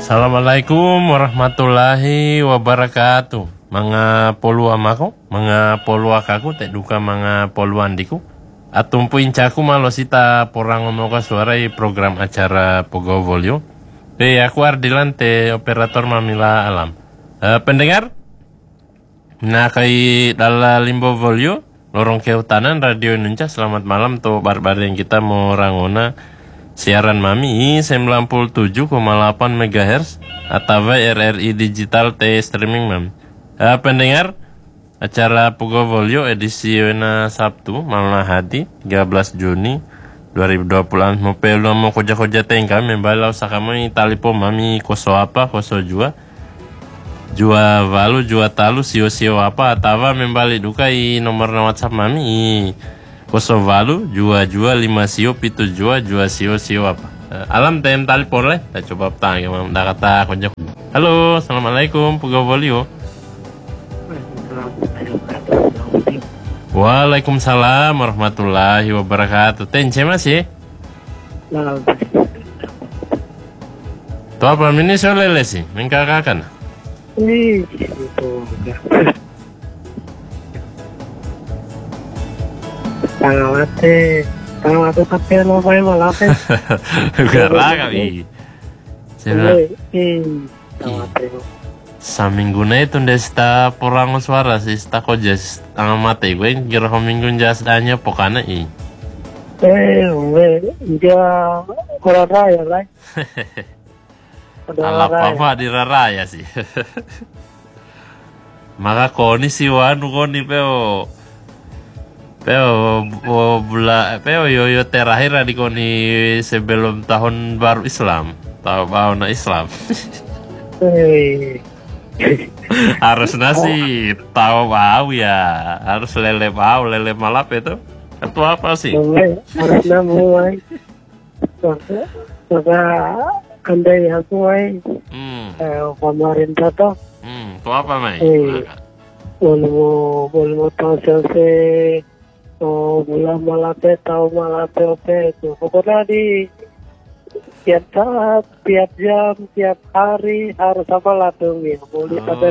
Assalamualaikum warahmatullahi wabarakatuh. Mga poluan ako, mga poluak aku, tak duka mga poluan diku. Atumpuin caku malo sita porang ngomoka suarai program acara Pogo Volio. Aku Ardilan te operator Mamila Alam. Pendengar, nah kai dala limbo Volio, lorong kehutanan Radio Indonesia. Selamat malam to barbar yang kita mau rangona. Siaran Mami 97,8 MHz atau RRI Digital T Streaming Mam. Pendengar, acara Pogo Volio edisi Sabtu malam hadi 13 Juni 2020 mau pelu mau koja-koja tengka membalau sakamai talipo Mami koso apa koso jua valu jua talu sio-sio apa atau membalik dukai nomor WhatsApp Mami koso valu jua 5 sio pitu jua sio apa. Alam tem telepon leh, kita coba tanya mam dah kata konjak. Halo, assalamualaikum Pogo Volio. Waalaikumsalam warahmatullahi wabarakatuh. Tence masih? Tuh apa ini soalnya sih? Mengkakakan? Ini itu. Tangawate kape lo bay malapit. Gara kami. Sa minggu na itu desta porang suara sih sta kojas tangga mate gue kira minggu jas danya pokana dia orang raya lah. Ala papa di raya sih. Maka koni si wanu koni peo yo terakhir di koni sebelum tahun baru Islam tahun Islam. Harus nasi tahu bau ya, harus lele bau lele malap itu atau apa sih? Harus namuai maka andai aku pemerintah toh itu apa mai? Boleh tahu selesai bulan malape tahu malape oke itu pokoknya di tiap saat, tiap jam, tiap hari harus sama latung ya. Boleh pada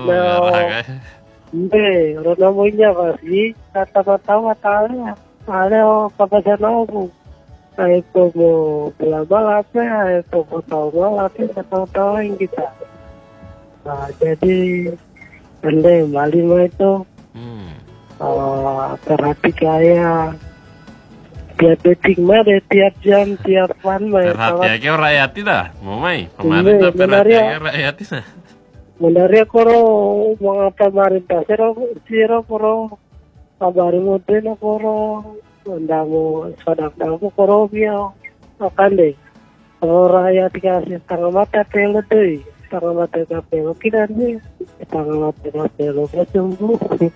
orang namanya pasti kata-kata matanya. Ada kapan aku. Itu mau bulan malape, itu mau tahu malape, tahu yang kita. Nah jadi andai Bali mah itu terapi kayak tiap detik mah deh, tiap jam, tiap pan mah. Perhatiannya rakyat tidak, mau mai. Kemarin tuh perhatiannya rakyat tidak. Menarik koro mengapa pemerintah siro koro kabar modern koro ndamu sadak damu koro biar akan deh. Kalau rakyat dikasih tangga mata telo deh, tangga mata kapelo kita nih, tangga mata kapelo kecumbu.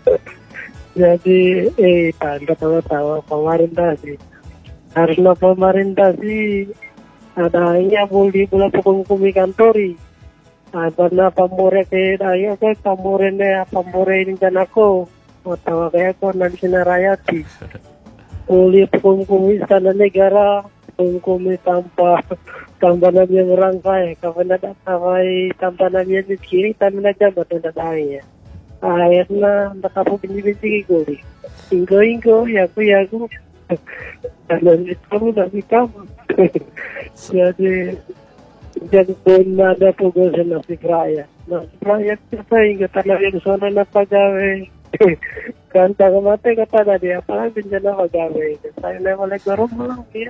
Jadi tanda tahu pemerintah sih. Harusnya pemerintah sih adanya boleh hukum kantori. Karena pamore ke daya ke pamore ini kan aku atau kayak aku nanti narayati. Boleh hukum istana negara hukum tanpa nabi merangkai. Kapan ada tanpa nabi di kiri tanpa jabat ada daya. Akhirnya tak apa benci goli. Ingko ya aku. Dan kamu dari kamu. Jadi pun ada tugas nasib rakyat. Nasib rakyat kita hingga tanah yang sana napa gawe. Kan tak mati kata tadi apalagi bencana apa gawe. Saya lewat garum malang dia.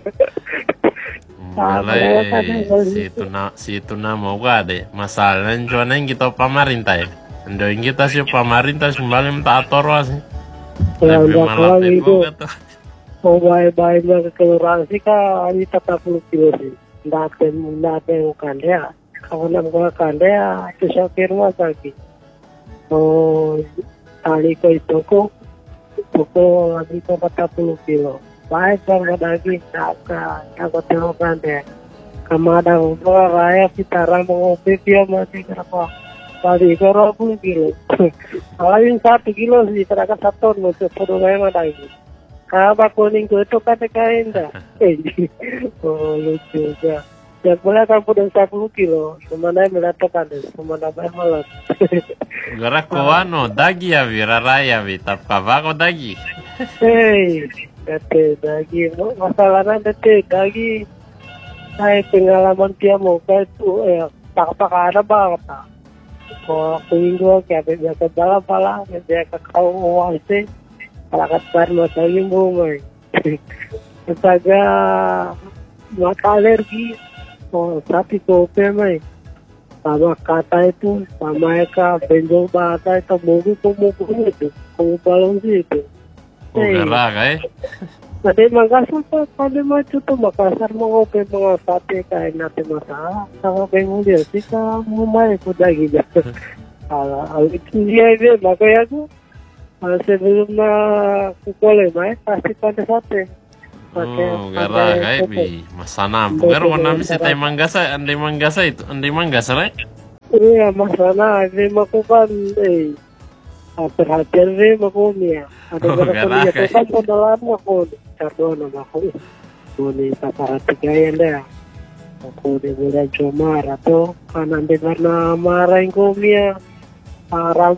Si itu mau gade. Masalahnya cuman yang kita pemerintah ya. Andoin kita sih pemerintah kembali minta atur sih. Lebih malah itu. Oh baik kelurahan sih kan ini tetap 10 kilo sih. Nggak kandea. Kalau nak kandea itu saya firma lagi. Tali toko lagi ke 40 kilo. Baik banget lagi aku tengok kandea. Kamadang raya kita ngopi dia masih berapa? Tadi ke 20 kilo. Kalau yang 1 kilo sih terangkat 1 ton untuk produk lagi. Kaba kuning itu kata kain dah. Oh lucu juga. Yang boleh kan pun 10 kilo. Semana melatokan deh. Semana malam. Gara ko ano, dagi ya bi, raraya bi, tap ka ba ko dagi? Hei, kate dagi. Masalahnya kate dagi. Ay pengalaman dia mau kayak itu pakara ba kata. Ko kuinggo kaya biasa bala bala dia ka kau oase. Kalakat par mo dagi mo mai. Saga mata alergi. Oh, tapi kope mai. Sama kata itu, sama eka benjol bahasa itu mugu itu, kamu balong itu. Oh, gara ka eh. Ada Makassar pa, pada macam tu Makassar mau kope mga sate kain natin masalah. Sama bengu dia sih kamu mai kuda gitu. Kalau itu dia ini makanya aku sebelum na kukole mai pasti pada sate. Oh, gara ka eh bi. Masana po. Pero kung namin si tayo manggasa, anday manggasa ito. Anday manggasa rin. Iya, masana, hindi makupan perhatian rin makunya. Ada Oh, berapa galak, niya kan padalaan ako. Sardo na ako. Muni paparatigayan na. Ako di mula jomar ato kanan di karena marahin ko miya.